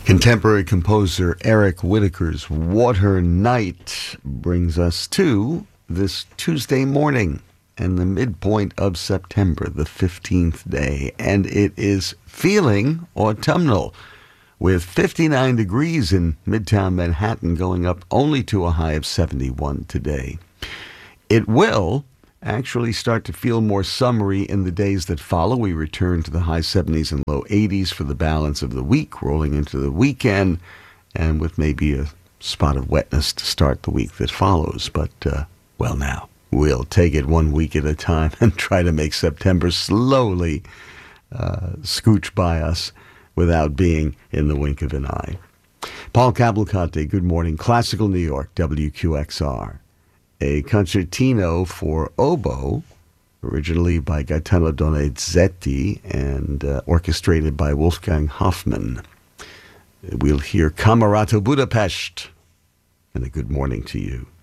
Contemporary composer Eric Whitacre's Water Night brings us to this Tuesday morning and the midpoint of September, the 15th day, and it is feeling autumnal with 59 degrees in Midtown Manhattan, going up only to a high of 71 today. It will actually start to feel more summery in the days that follow. We return to the high 70s and low 80s for the balance of the week, rolling into the weekend, and with maybe a spot of wetness to start the week that follows. But, well, now, we'll take it one week at a time and try to make September slowly scooch by us without being in the wink of an eye. Paul Cavalcante, good morning. Classical New York, WQXR. A concertino for oboe, originally by Gaetano Donizetti and orchestrated by Wolfgang Hoffmann. We'll hear Camerata Budapest, and a good morning to you.